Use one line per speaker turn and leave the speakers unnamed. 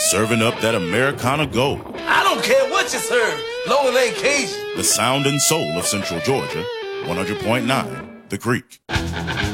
serving up that Americana gold.
I don't care what you serve, long as it ain't Cajun.
The sound and soul of Central Georgia, 100.9 The Creek.